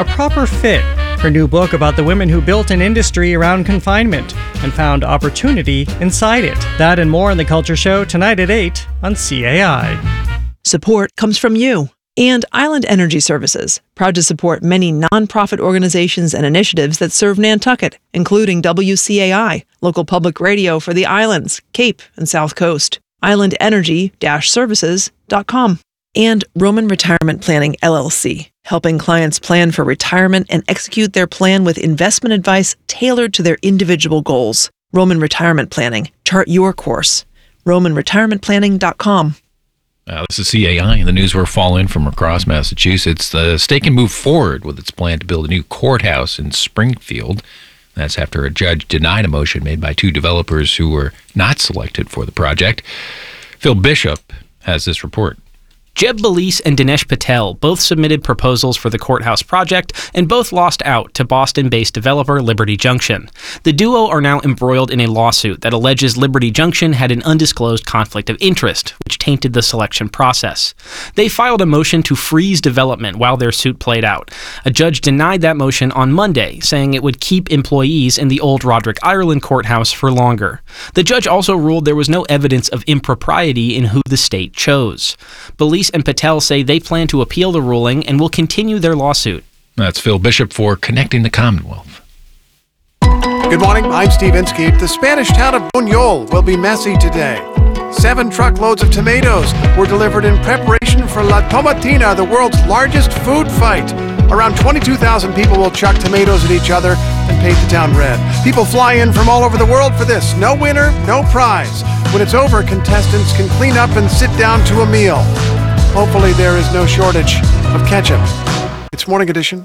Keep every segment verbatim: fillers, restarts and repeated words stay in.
a proper fit. Her new book about the women who built an industry around confinement and found opportunity inside it. That and more on The Culture Show tonight at eight on C A I. Support comes from you and Island Energy Services, proud to support many nonprofit organizations and initiatives that serve Nantucket, including W C A I, local public radio for the islands, Cape, and South Coast. island energy dash services dot com. And Roman Retirement Planning, L L C, helping clients plan for retirement and execute their plan with investment advice tailored to their individual goals. Roman Retirement Planning. Chart your course. roman retirement planning dot com. Uh, this is C A I, and the news we're following from across Massachusetts. The state can move forward with its plan to build a new courthouse in Springfield. That's after a judge denied a motion made by two developers who were not selected for the project. Phil Bishop has this report. Jeb Belize and Dinesh Patel both submitted proposals for the courthouse project and both lost out to Boston-based developer Liberty Junction. The duo are now embroiled in a lawsuit that alleges Liberty Junction had an undisclosed conflict of interest, which tainted the selection process. They filed a motion to freeze development while their suit played out. A judge denied that motion on Monday, saying it would keep employees in the old Roderick Ireland courthouse for longer. The judge also ruled there was no evidence of impropriety in who the state chose. Belize and Patel say they plan to appeal the ruling and will continue their lawsuit. That's Phil Bishop for Connecting the Commonwealth. Good morning, I'm Steve Inskeep. The Spanish town of Buñol will be messy today. Seven truckloads of tomatoes were delivered in preparation for La Tomatina, the world's largest food fight. Around twenty-two thousand people will chuck tomatoes at each other and paint the town red. People fly in from all over the world for this. No winner, no prize. When it's over, contestants can clean up and sit down to a meal. Hopefully there is no shortage of ketchup. It's Morning Edition.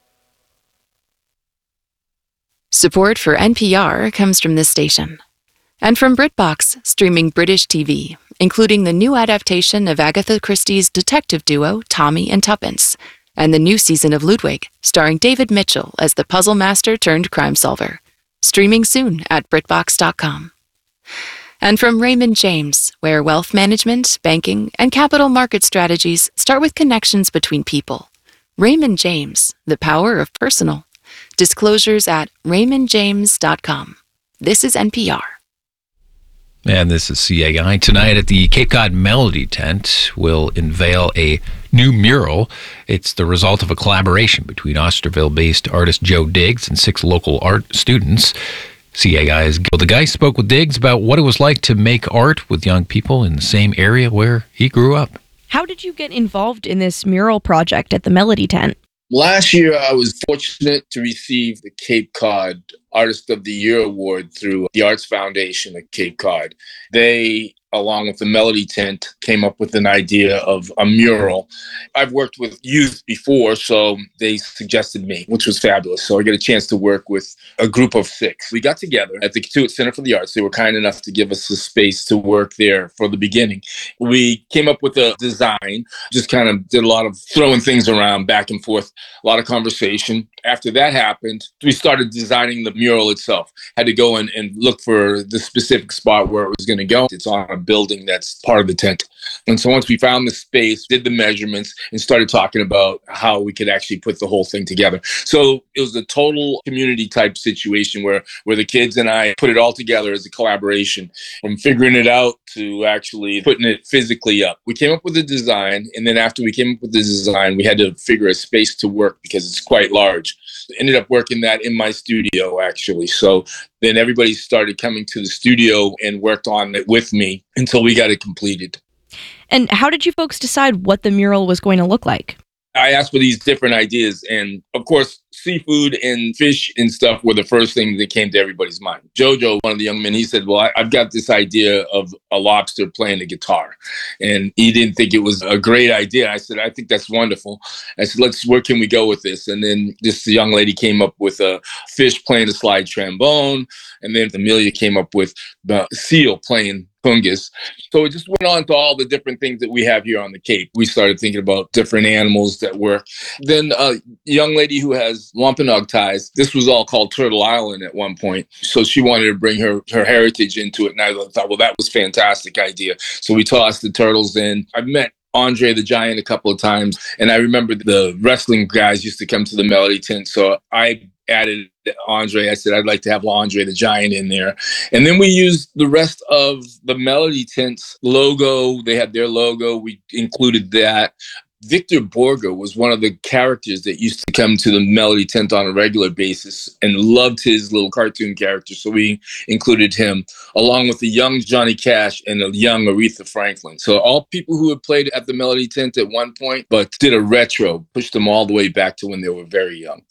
Support for N P R comes from this station. And from BritBox, streaming British T V, including the new adaptation of Agatha Christie's detective duo Tommy and Tuppence, and the new season of Ludwig, starring David Mitchell as the puzzle master turned crime solver. Streaming soon at brit box dot com. And from Raymond James, where wealth management, banking, and capital market strategies start with connections between people. Raymond James, the power of personal. Disclosures at raymond james dot com. This is N P R. And this is C A I. Tonight at the Cape Cod Melody Tent, we'll unveil a new mural. It's the result of a collaboration between Osterville-based artist Joe Diggs and six local art students. C A I's Gilda Geist spoke with Diggs about what it was like to make art with young people in the same area where he grew up. How did you get involved in this mural project at the Melody Tent? Last year, I was fortunate to receive the Cape Cod Artist of the Year Award through the Arts Foundation at Cape Cod. They, along with the Melody Tent, came up with an idea of a mural. I've worked with youth before, so they suggested me, which was fabulous. So I got a chance to work with a group of six. We got together at the Katuitt Center for the Arts. They were kind enough to give us the space to work there for the beginning. We came up with a design, just kind of did a lot of throwing things around back and forth, a lot of conversation. After that happened, we started designing the mural itself. Had to go in and look for the specific spot where it was going to go. It's on a building that's part of the tent. And so once we found the space, did the measurements, and started talking about how we could actually put the whole thing together. So it was a total community type situation where, where the kids and I put it all together as a collaboration, from figuring it out to actually putting it physically up. We came up with a design, and then after we came up with the design, we had to figure a space to work because it's quite large. Ended up working that in my studio, actually. So then everybody started coming to the studio and worked on it with me until we got it completed. And how did you folks decide what the mural was going to look like? I asked for these different ideas, and of course, seafood and fish and stuff were the first thing that came to everybody's mind. Jojo, one of the young men, he said, well, I, I've got this idea of a lobster playing the guitar. And he didn't think it was a great idea. I said, I think that's wonderful. I said, let's, where can we go with this? And then this young lady came up with a fish playing a slide trombone. And then Amelia came up with the seal playing pungus. So it just went on to all the different things that we have here on the Cape. We started thinking about different animals that were. Then a young lady who has Wampanoag ties, this was all called Turtle Island at one point. So she wanted to bring her, her heritage into it. And I thought, well, that was a fantastic idea. So we tossed the turtles in. I've met Andre the Giant a couple of times. And I remember the wrestling guys used to come to the Melody Tent. So I added Andre. I said, I'd like to have Andre the Giant in there. And then we used the rest of the Melody Tent's logo. They had their logo. We included that. Victor Borga was one of the characters that used to come to the Melody Tent on a regular basis and loved his little cartoon character. So we included him along with the young Johnny Cash and the young Aretha Franklin. So all people who had played at the Melody Tent at one point, but did a retro, pushed them all the way back to when they were very young.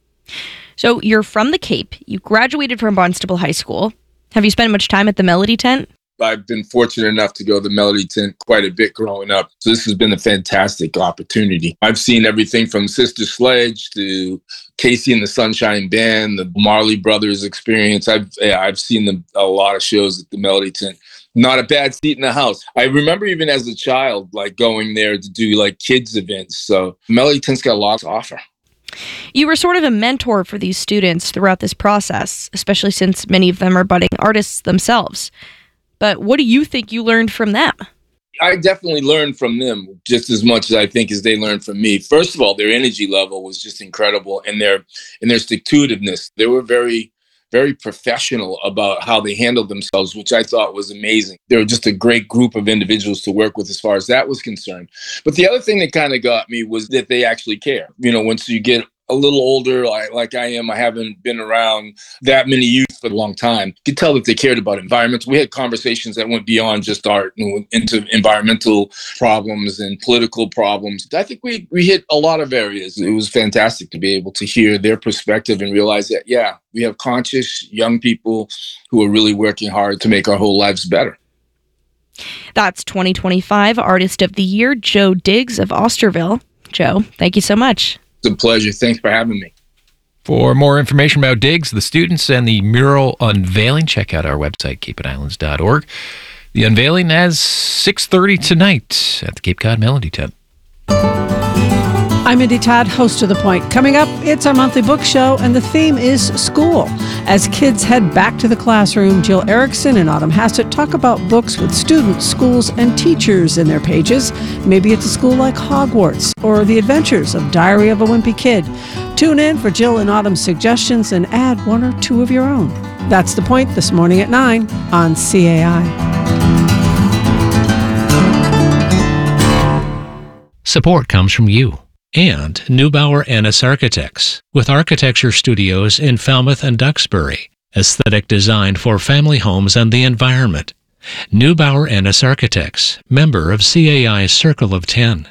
So you're from the Cape. You graduated from Barnstable High School. Have you spent much time at the Melody Tent? I've been fortunate enough to go to the Melody Tent quite a bit growing up. So this has been a fantastic opportunity. I've seen everything from Sister Sledge to Casey and the Sunshine Band, the Marley Brothers experience. I've yeah, I've seen them, a lot of shows at the Melody Tent. Not a bad seat in the house. I remember even as a child, like going there to do like kids events. So Melody Tent's got a lot to offer. You were sort of a mentor for these students throughout this process, especially since many of them are budding artists themselves. But what do you think you learned from them? I definitely learned from them just as much as I think as they learned from me. First of all, their energy level was just incredible, and their and their stick-to-itiveness. They were very, very professional about how they handled themselves, which I thought was amazing. They were just a great group of individuals to work with as far as that was concerned. But the other thing that kind of got me was that they actually care. You know, once you get a little older, like, like I am, I haven't been around that many youth for a long time. You could tell that they cared about environments. We had conversations that went beyond just art and into environmental problems and political problems. I think we, we hit a lot of areas. It was fantastic to be able to hear their perspective and realize that, yeah, we have conscious young people who are really working hard to make our whole lives better. That's twenty twenty-five Artist of the Year, Joe Diggs of Osterville. Joe, thank you so much. It's a pleasure. Thanks for having me. For more information about Diggs, the students, and the mural unveiling, check out our website, cape and islands dot org. The unveiling is six thirty tonight at the Cape Cod Melody Tent. I'm Mindy Todd, host of The Point. Coming up, it's our monthly book show, and the theme is school. As kids head back to the classroom, Jill Erickson and Autumn Hassett talk about books with students, schools, and teachers in their pages. Maybe it's a school like Hogwarts or The Adventures of Diary of a Wimpy Kid. Tune in for Jill and Autumn's suggestions and add one or two of your own. That's The Point this morning at nine on C A I. Support comes from you and Neubauer Ennis Architects, with architecture studios in Falmouth and Duxbury. Aesthetic design for family homes and the environment. Neubauer Ennis Architects, member of C A I's Circle of Ten.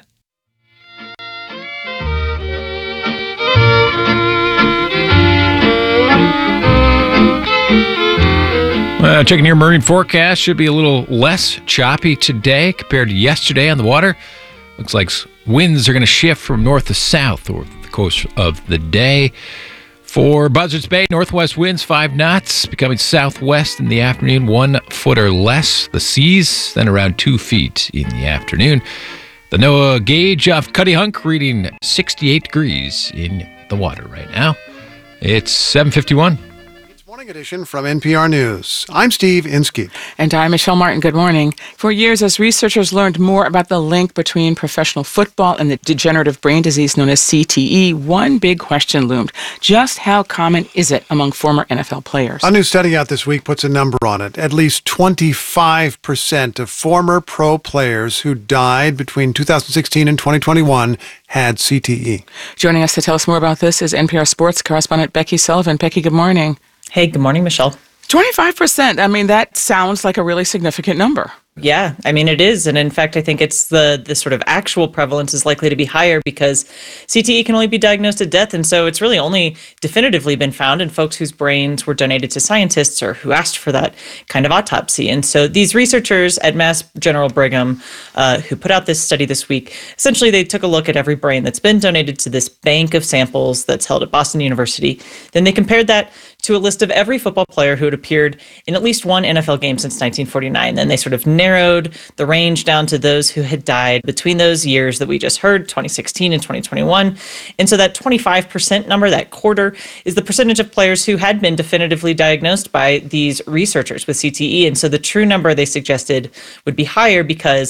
Uh, checking your marine forecast, should be a little less choppy today compared to yesterday on the water. Looks like winds are going to shift from north to south over the course of the day. For Buzzards Bay, northwest winds five knots, becoming southwest in the afternoon, one foot or less. The seas then around two feet in the afternoon. The NOAA gauge off Cuttyhunk reading sixty-eight degrees in the water right now. It's seven fifty-one. Morning edition from N P R News. I'm Steve Inskeep. And I'm Michelle Martin. Good morning. For years, as researchers learned more about the link between professional football and the degenerative brain disease known as C T E, one big question loomed. Just how common is it among former N F L players? A new study out this week puts a number on it. At least twenty-five percent of former pro players who died between two thousand sixteen and twenty twenty-one had C T E. Joining us to tell us more about this is N P R sports correspondent Becky Sullivan. Becky, good morning. Hey, good morning, Michelle. twenty-five percent. I mean, that sounds like a really significant number. Yeah, I mean, it is. And in fact, I think it's the, the sort of actual prevalence is likely to be higher because C T E can only be diagnosed at death. And so it's really only definitively been found in folks whose brains were donated to scientists or who asked for that kind of autopsy. And so these researchers at Mass General Brigham uh, who put out this study this week, essentially they took a look at every brain that's been donated to this bank of samples that's held at Boston University. Then they compared that to a list of every football player who had appeared in at least one N F L game since nineteen forty-nine. Then they sort of narrowed the range down to those who had died between those years that we just heard, twenty sixteen and twenty twenty-one. And so that twenty-five percent number, that quarter, is the percentage of players who had been definitively diagnosed by these researchers with C T E. And so the true number they suggested would be higher because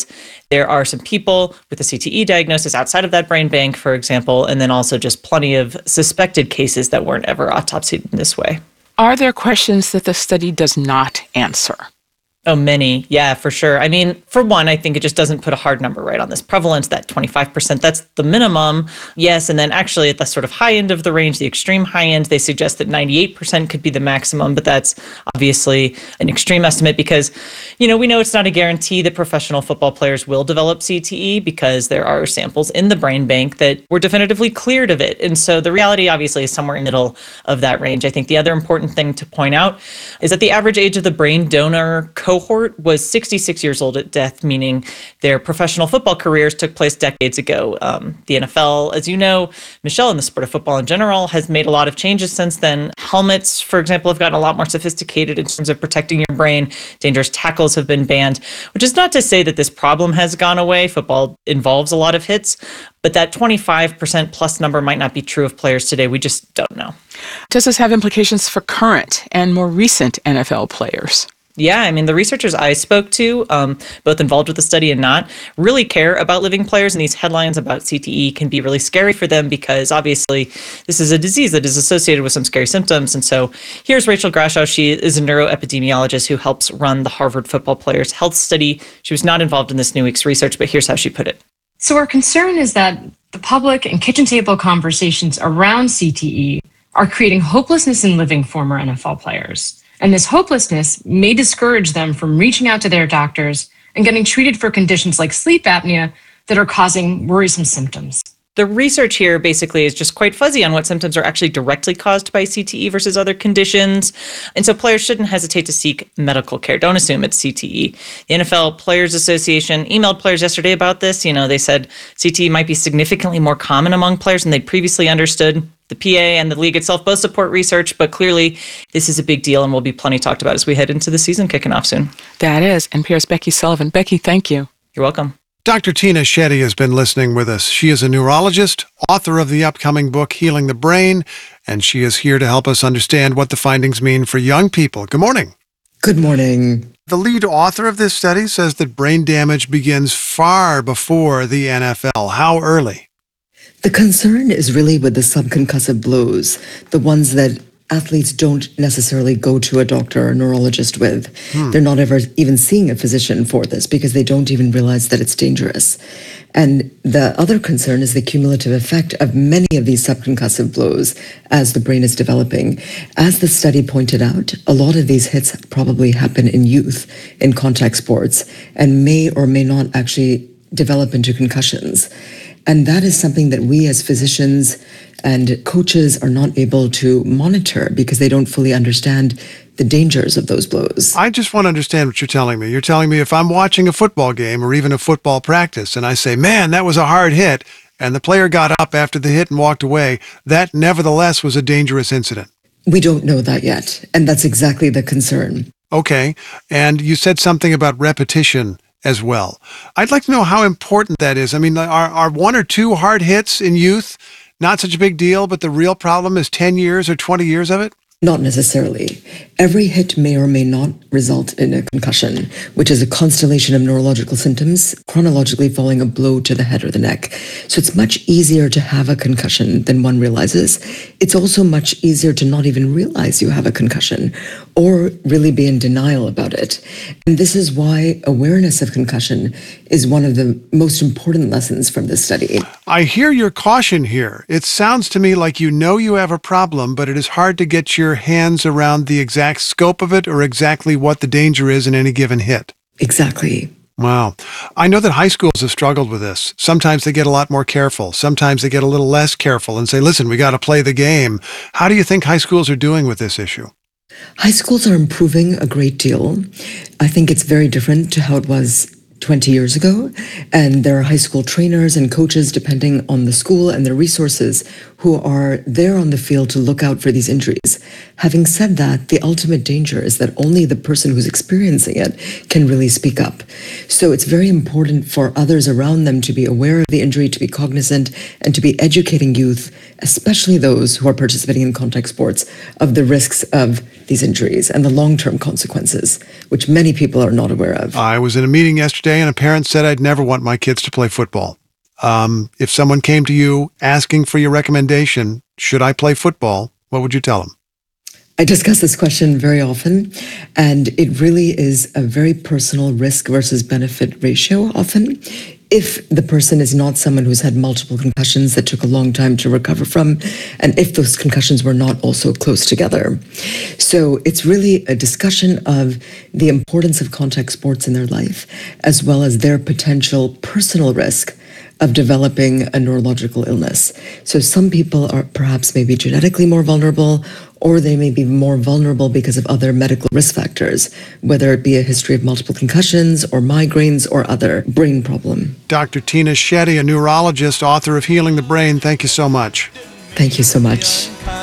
There are some people with a C T E diagnosis outside of that brain bank, for example, and then also just plenty of suspected cases that weren't ever autopsied in this way. Are there questions that the study does not answer? Oh, many. Yeah, for sure. I mean, for one, I think it just doesn't put a hard number right on this prevalence, that twenty-five percent. That's the minimum. Yes. And then actually at the sort of high end of the range, the extreme high end, they suggest that ninety-eight percent could be the maximum. But that's obviously an extreme estimate because, you know, we know it's not a guarantee that professional football players will develop C T E because there are samples in the brain bank that were definitively cleared of it. And so the reality obviously is somewhere in the middle of that range. I think the other important thing to point out is that the average age of the brain donor cohort was sixty-six years old at death, meaning their professional football careers took place decades ago. Um, the N F L, as you know, Michelle, in the sport of football in general, has made a lot of changes since then. Helmets, for example, have gotten a lot more sophisticated in terms of protecting your brain. Dangerous tackles have been banned, which is not to say that this problem has gone away. Football involves a lot of hits, but that twenty-five percent plus number might not be true of players today. We just don't know. Does this have implications for current and more recent N F L players? Yeah, I mean, the researchers I spoke to, um, both involved with the study and not, really care about living players, and these headlines about C T E can be really scary for them because obviously this is a disease that is associated with some scary symptoms. And so here's Rachel Grashow. She is a neuroepidemiologist who helps run the Harvard Football Players Health Study. She was not involved in this New Week's research, but here's how she put it. So our concern is that the public and kitchen table conversations around C T E are creating hopelessness in living former N F L players. And this hopelessness may discourage them from reaching out to their doctors and getting treated for conditions like sleep apnea that are causing worrisome symptoms. The research here basically is just quite fuzzy on what symptoms are actually directly caused by C T E versus other conditions. And so players shouldn't hesitate to seek medical care. Don't assume it's C T E. The N F L Players Association emailed players yesterday about this. You know, they said C T E might be significantly more common among players than they'd previously understood. The P A and the league itself both support research, but clearly this is a big deal and will be plenty talked about as we head into the season kicking off soon. That is. N P R's Becky Sullivan. Becky, thank you. You're welcome. Doctor Tina Shetty has been listening with us. She is a neurologist, author of the upcoming book, Healing the Brain, and she is here to help us understand what the findings mean for young people. Good morning. Good morning. The lead author of this study says that brain damage begins far before the N F L. How early? The concern is really with the subconcussive blows, the ones that athletes don't necessarily go to a doctor or neurologist with. Hmm. They're not ever even seeing a physician for this because they don't even realize that it's dangerous. And the other concern is the cumulative effect of many of these subconcussive blows as the brain is developing. As the study pointed out, a lot of these hits probably happen in youth, in contact sports, and may or may not actually develop into concussions. And that is something that we as physicians and coaches are not able to monitor because they don't fully understand the dangers of those blows. I just want to understand what you're telling me. You're telling me if I'm watching a football game or even a football practice and I say, man, that was a hard hit, and the player got up after the hit and walked away, that nevertheless was a dangerous incident. We don't know that yet, and that's exactly the concern. Okay, and you said something about repetition as well. I'd like to know how important that is. I mean, are, are one or two hard hits in youth not such a big deal, but the real problem is ten years or twenty years of it? Not necessarily. Every hit may or may not result in a concussion, which is a constellation of neurological symptoms, chronologically following a blow to the head or the neck. So it's much easier to have a concussion than one realizes. It's also much easier to not even realize you have a concussion or really be in denial about it. And this is why awareness of concussion is one of the most important lessons from this study. I hear your caution here. It sounds to me like you know you have a problem, but it is hard to get your hands around the exact scope of it or exactly what the danger is in any given hit. Exactly. Wow. I know that high schools have struggled with this. Sometimes they get a lot more careful. Sometimes they get a little less careful and say, listen, we got to play the game. How do you think high schools are doing with this issue? High schools are improving a great deal. I think it's very different to how it was twenty years ago. And there are high school trainers and coaches, depending on the school and their resources, who are there on the field to look out for these injuries. Having said that, the ultimate danger is that only the person who's experiencing it can really speak up. So it's very important for others around them to be aware of the injury, to be cognizant, and to be educating youth, especially those who are participating in contact sports, of the risks of these injuries and the long-term consequences, which many people are not aware of. I was in a meeting yesterday and a parent said I'd never want my kids to play football. Um, if someone came to you asking for your recommendation, should I play football, what would you tell them? I discuss this question very often, and it really is a very personal risk versus benefit ratio often. If the person is not someone who's had multiple concussions that took a long time to recover from, and if those concussions were not also close together. So it's really a discussion of the importance of contact sports in their life, as well as their potential personal risk of developing a neurological illness. So some people are perhaps maybe genetically more vulnerable, or they may be more vulnerable because of other medical risk factors, whether it be a history of multiple concussions or migraines or other brain problem. Doctor Tina Shetty, a neurologist, author of Healing the Brain, thank you so much. Thank you so much.